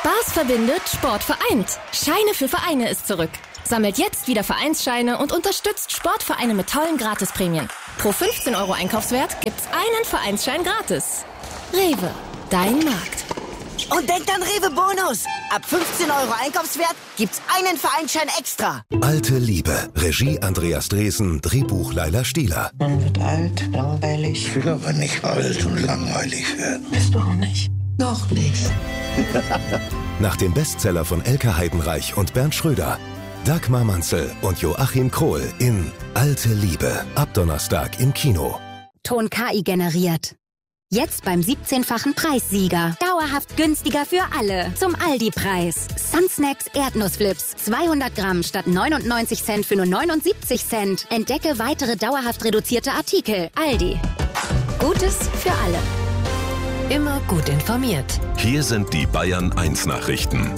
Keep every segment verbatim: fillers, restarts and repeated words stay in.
Spaß verbindet, Sport vereint. Scheine für Vereine ist zurück. Sammelt jetzt wieder Vereinsscheine und unterstützt Sportvereine mit tollen Gratisprämien. Pro fünfzehn Euro Einkaufswert gibt's einen Vereinsschein gratis. Rewe, dein Markt. Und denkt an Rewe Bonus. Ab fünfzehn Euro Einkaufswert gibt's einen Vereinsschein extra. Alte Liebe. Regie Andreas Dresen. Drehbuch Laila Stieler. Man wird alt, langweilig. Ich will aber nicht alt und langweilig werden. Bist du auch nicht? Noch nicht. Nach dem Bestseller von Elke Heidenreich und Bernd Schröder. Dagmar Manzel und Joachim Krohl in Alte Liebe. Ab Donnerstag im Kino. Ton K I generiert. Jetzt beim siebzehnfachen Preissieger. Dauerhaft günstiger für alle. Zum Aldi-Preis. Sunsnacks Erdnussflips. zweihundert Gramm statt neunundneunzig Cent für nur neunundsiebzig Cent. Entdecke weitere dauerhaft reduzierte Artikel. Aldi. Gutes für alle. Immer gut informiert. Hier sind die Bayern eins Nachrichten.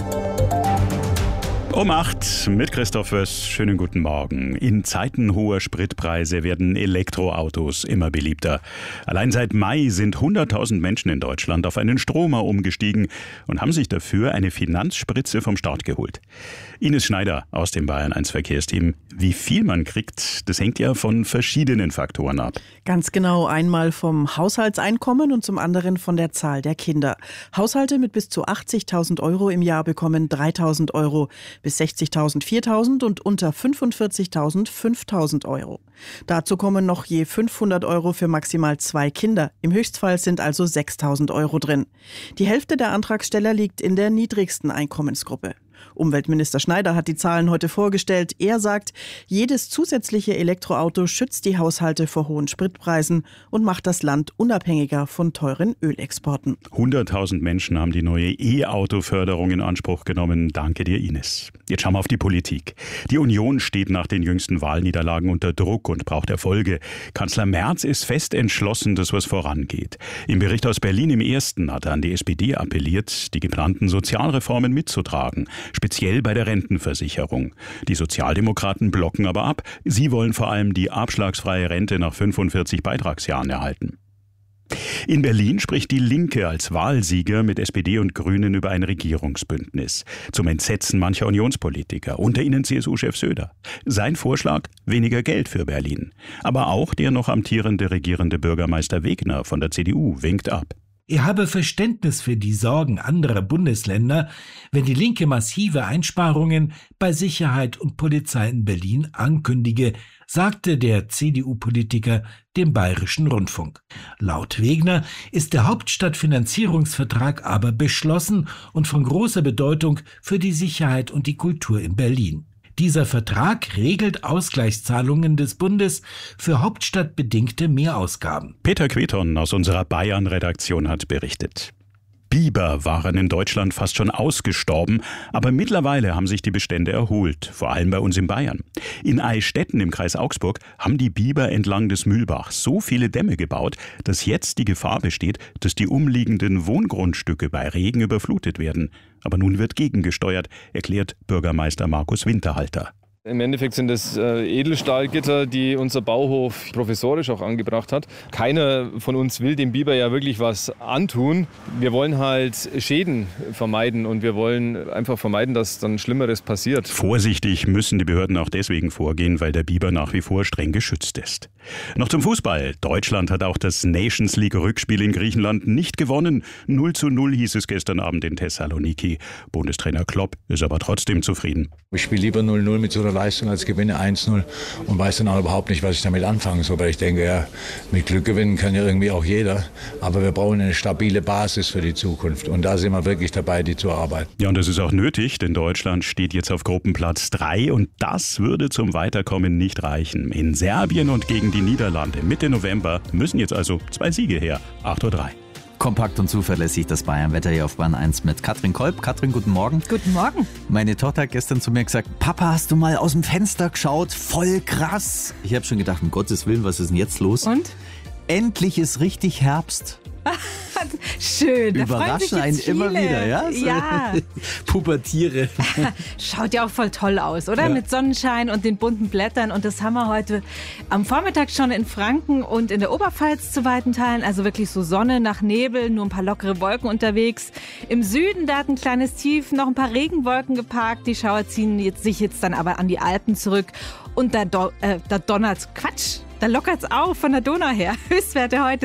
Um acht mit Christoph Wöss. Schönen guten Morgen. In Zeiten hoher Spritpreise werden Elektroautos immer beliebter. Allein seit Mai sind hunderttausend Menschen in Deutschland auf einen Stromer umgestiegen und haben sich dafür eine Finanzspritze vom Staat geholt. Ines Schneider aus dem Bayern eins Verkehrsteam. Wie viel man kriegt, das hängt ja von verschiedenen Faktoren ab. Ganz genau, einmal vom Haushaltseinkommen und zum anderen von der Zahl der Kinder. Haushalte mit bis zu achtzigtausend Euro im Jahr bekommen dreitausend Euro. Bis sechzigtausend viertausend und unter fünfundvierzigtausend fünftausend Euro. Dazu kommen noch je fünfhundert Euro für maximal zwei Kinder. Im Höchstfall sind also sechstausend Euro drin. Die Hälfte der Antragsteller liegt in der niedrigsten Einkommensgruppe. Umweltminister Schneider hat die Zahlen heute vorgestellt. Er sagt, jedes zusätzliche Elektroauto schützt die Haushalte vor hohen Spritpreisen und macht das Land unabhängiger von teuren Ölexporten. hunderttausend Menschen haben die neue E-Auto-Förderung in Anspruch genommen. Danke dir, Ines. Jetzt schauen wir auf die Politik. Die Union steht nach den jüngsten Wahlniederlagen unter Druck und braucht Erfolge. Kanzler Merz ist fest entschlossen, dass was vorangeht. Im Bericht aus Berlin im Ersten hat er an die S P D appelliert, die geplanten Sozialreformen mitzutragen. Speziell bei der Rentenversicherung. Die Sozialdemokraten blocken aber ab. Sie wollen vor allem die abschlagsfreie Rente nach fünfundvierzig Beitragsjahren erhalten. In Berlin spricht die Linke als Wahlsieger mit S P D und Grünen über ein Regierungsbündnis. Zum Entsetzen mancher Unionspolitiker, unter ihnen C S U-Chef Söder. Sein Vorschlag? Weniger Geld für Berlin. Aber auch der noch amtierende regierende Bürgermeister Wegner von der C D U winkt ab. Er habe Verständnis für die Sorgen anderer Bundesländer, wenn die Linke massive Einsparungen bei Sicherheit und Polizei in Berlin ankündige, sagte der C D U-Politiker dem Bayerischen Rundfunk. Laut Wegner ist der Hauptstadtfinanzierungsvertrag aber beschlossen und von großer Bedeutung für die Sicherheit und die Kultur in Berlin. Dieser Vertrag regelt Ausgleichszahlungen des Bundes für hauptstadtbedingte Mehrausgaben. Peter Queton aus unserer Bayern-Redaktion hat berichtet. Biber waren in Deutschland fast schon ausgestorben, aber mittlerweile haben sich die Bestände erholt, vor allem bei uns in Bayern. In Eichstätten im Kreis Augsburg haben die Biber entlang des Mühlbachs so viele Dämme gebaut, dass jetzt die Gefahr besteht, dass die umliegenden Wohngrundstücke bei Regen überflutet werden. Aber nun wird gegengesteuert, erklärt Bürgermeister Markus Winterhalter. Im Endeffekt sind es äh, Edelstahlgitter, die unser Bauhof provisorisch auch angebracht hat. Keiner von uns will dem Biber ja wirklich was antun. Wir wollen halt Schäden vermeiden und wir wollen einfach vermeiden, dass dann Schlimmeres passiert. Vorsichtig müssen die Behörden auch deswegen vorgehen, weil der Biber nach wie vor streng geschützt ist. Noch zum Fußball. Deutschland hat auch das Nations League-Rückspiel in Griechenland nicht gewonnen. null zu null hieß es gestern Abend in Thessaloniki. Bundestrainer Klopp ist aber trotzdem zufrieden. Ich spiele lieber null null mit so einer Leistung als gewinne eins null und weiß dann auch überhaupt nicht, was ich damit anfangen soll. Weil ich denke, ja, mit Glück gewinnen kann ja irgendwie auch jeder. Aber wir brauchen eine stabile Basis für die Zukunft. Und da sind wir wirklich dabei, die zu erarbeiten. Ja, und das ist auch nötig, denn Deutschland steht jetzt auf Gruppenplatz drei und das würde zum Weiterkommen nicht reichen. In Serbien und gegen die Niederlande Mitte November müssen jetzt also zwei Siege her. acht Uhr drei. Kompakt und zuverlässig das Bayern-Wetter hier auf Bahn eins mit Katrin Kolb. Katrin, guten Morgen. Guten Morgen. Meine Tochter hat gestern zu mir gesagt, Papa, hast du mal aus dem Fenster geschaut? Voll krass. Ich habe schon gedacht, um Gottes Willen, was ist denn jetzt los? Und? Endlich ist richtig Herbst. Schön. Überraschen einen immer wieder, ja? So. Ja. pubertiere. Schaut ja auch voll toll aus, oder? Ja. Mit Sonnenschein und den bunten Blättern. Und das haben wir heute am Vormittag schon in Franken und in der Oberpfalz zu weiten Teilen. Also wirklich so Sonne nach Nebel, nur ein paar lockere Wolken unterwegs. Im Süden, da hat ein kleines Tief noch ein paar Regenwolken geparkt. Die Schauer ziehen jetzt, sich jetzt dann aber an die Alpen zurück. Und da, do, äh, da donnert's, Quatsch, da lockert's auf von der Donau her. Höchstwerte heute